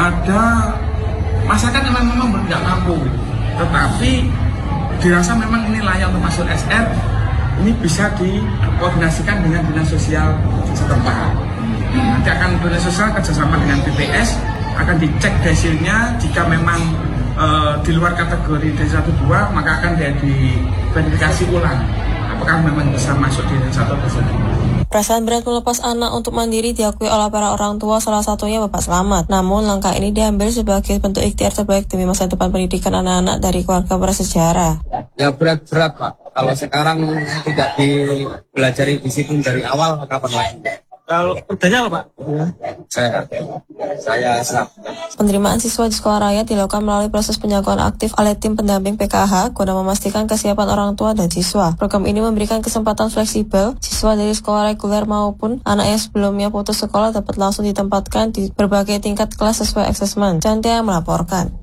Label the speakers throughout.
Speaker 1: ada masyarakat yang memang tidak mampu, tetapi dirasa memang ini layak untuk masuk SR, ini bisa dikoordinasikan dengan dinas sosial setempat. Nanti akan dinas sosial kerjasama dengan BPS, akan dicek desilnya. Jika memang di luar kategori D1-2, maka akan diverifikasi ulang apakah memang bisa masuk di D1 atau D2.
Speaker 2: Perasaan berat melepas anak untuk mandiri diakui oleh para orang tua, salah satunya Bapak Slamet. Namun langkah ini diambil sebagai bentuk ikhtiar terbaik demi masa depan pendidikan anak-anak dari keluarga bersejarah.
Speaker 3: Ya berat-berat Pak. Kalau sekarang tidak dipelajari disiplin dari awal, kapan lagi? Kalau kerjanya apa Pak? Saya siap.
Speaker 2: Penerimaan siswa di sekolah rakyat dilakukan melalui proses penjagoan aktif oleh tim pendamping PKH guna memastikan kesiapan orang tua dan siswa. Program ini memberikan kesempatan fleksibel, siswa dari sekolah reguler maupun anak yang sebelumnya putus sekolah dapat langsung ditempatkan di berbagai tingkat kelas sesuai asesmen. Cantia yang melaporkan.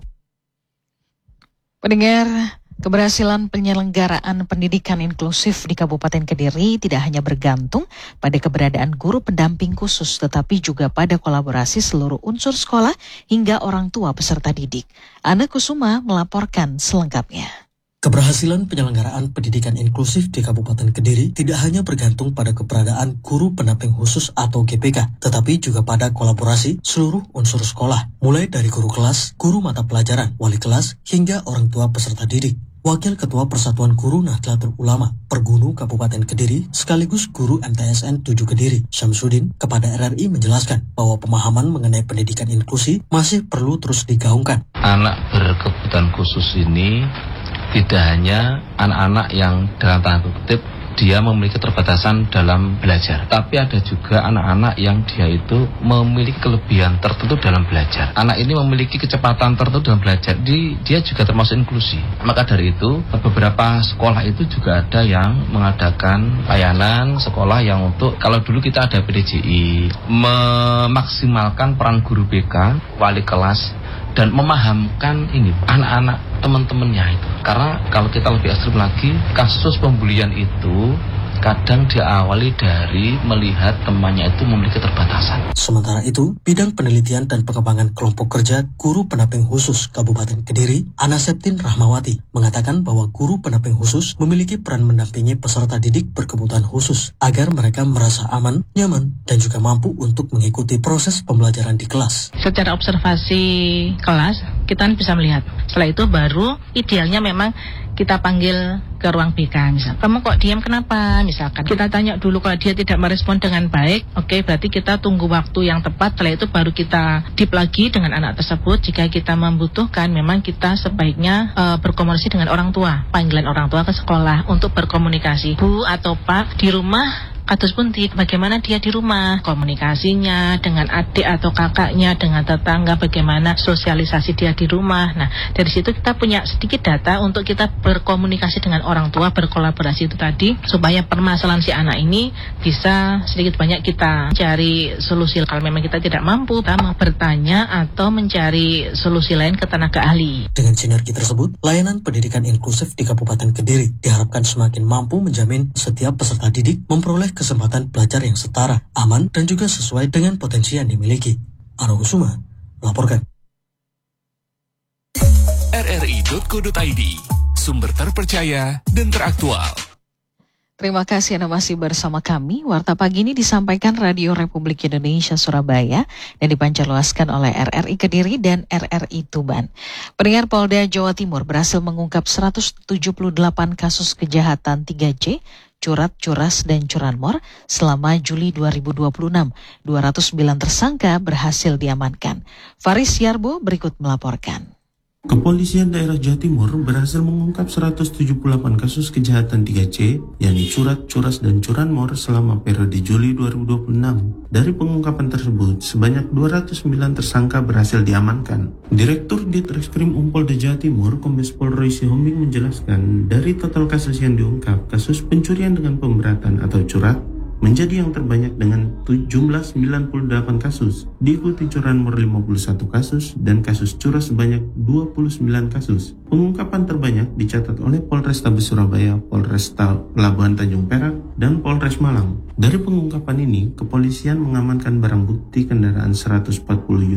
Speaker 4: Pendengar, keberhasilan penyelenggaraan pendidikan inklusif di Kabupaten Kediri tidak hanya bergantung pada keberadaan guru pendamping khusus, tetapi juga pada kolaborasi seluruh unsur sekolah hingga orang tua peserta didik. Ana Kusuma melaporkan selengkapnya.
Speaker 5: Keberhasilan penyelenggaraan pendidikan inklusif di Kabupaten Kediri tidak hanya bergantung pada keberadaan guru pendamping khusus atau GPK, tetapi juga pada kolaborasi seluruh unsur sekolah, mulai dari guru kelas, guru mata pelajaran, wali kelas, hingga orang tua peserta didik. Wakil Ketua Persatuan Guru Nahdlatul Ulama Pergunu Kabupaten Kediri sekaligus guru MTSN 7 Kediri, Syamsuddin, kepada RRI menjelaskan bahwa pemahaman mengenai pendidikan inklusi masih perlu terus digaungkan.
Speaker 6: Anak berkebutuhan khusus ini tidak hanya anak-anak yang dalam tanda kutip dia memiliki keterbatasan dalam belajar, tapi ada juga anak-anak yang dia itu memiliki kelebihan tertentu dalam belajar. Anak ini memiliki kecepatan tertentu dalam belajar, dia juga termasuk inklusi. Maka dari itu, beberapa sekolah itu juga ada yang mengadakan layanan sekolah yang untuk, kalau dulu kita ada PDJI, memaksimalkan peran guru BK, wali kelas, dan memahamkan ini anak-anak teman-temannya itu. Karena kalau kita lebih ekstrim lagi, kasus pembulian itu kadang diawali dari melihat temannya itu memiliki keterbatasan.
Speaker 5: Sementara itu, bidang penelitian dan pengembangan kelompok kerja guru pendamping khusus Kabupaten Kediri, Ana Septin Rahmawati, mengatakan bahwa guru pendamping khusus memiliki peran mendampingi peserta didik berkebutuhan khusus agar mereka merasa aman, nyaman, dan juga mampu untuk mengikuti proses pembelajaran di kelas.
Speaker 7: Secara observasi kelas, kita bisa melihat. Setelah itu baru idealnya memang kita panggil ke ruang BK, misal. Kamu kok diam kenapa? Misalkan kita tanya dulu, kalau dia tidak merespon dengan baik, oke, berarti kita tunggu waktu yang tepat. Setelah itu baru kita deep lagi dengan anak tersebut. Jika kita membutuhkan, memang kita sebaiknya berkomunikasi dengan orang tua. Panggilan orang tua ke sekolah untuk berkomunikasi. Bu atau Pak, di rumah kados pundi, bagaimana dia di rumah, komunikasinya dengan adik atau kakaknya, dengan tetangga, bagaimana sosialisasi dia di rumah. Nah, dari situ kita punya sedikit data untuk kita berkomunikasi dengan orang tua, berkolaborasi itu tadi, supaya permasalahan si anak ini bisa sedikit banyak kita cari solusi. Kalau memang kita tidak mampu, kita bertanya atau mencari solusi lain ke tenaga ahli.
Speaker 5: Dengan sinergi tersebut, layanan pendidikan inklusif di Kabupaten Kediri diharapkan semakin mampu menjamin setiap peserta didik memperoleh kesempatan belajar yang setara, aman, dan juga sesuai dengan potensi yang dimiliki. Ana Kusuma melaporkan.
Speaker 8: RRI.co.id, sumber terpercaya dan teraktual.
Speaker 4: Terima kasih Anda masih bersama kami. Warta pagi ini disampaikan Radio Republik Indonesia Surabaya dan dipancarluaskan oleh RRI Kediri dan RRI Tuban. Pendengar, Polda Jawa Timur berhasil mengungkap 178 kasus kejahatan 3C, curat, curas, dan curanmor selama Juli 2026. 209 tersangka berhasil diamankan. Faris Yarbo berikut melaporkan.
Speaker 9: Kepolisian Daerah Jawa Timur berhasil mengungkap 178 kasus kejahatan 3C, yakni curat, curas, dan curanmor selama periode Juli 2026. Dari pengungkapan tersebut, sebanyak 209 tersangka berhasil diamankan. Direktur Ditreskrim Polda Jawa Timur, Kombes Pol Roy Sihombing menjelaskan, dari total kasus yang diungkap, kasus pencurian dengan pemberatan atau curat menjadi yang terbanyak dengan jumlah 98 kasus, diikuti curanmor 51 kasus, dan kasus curas sebanyak 29 kasus. Pengungkapan terbanyak dicatat oleh Polrestabes Surabaya, Polresta Pelabuhan Tanjung Perak, dan Polres Malang. Dari pengungkapan ini, kepolisian mengamankan barang bukti kendaraan 140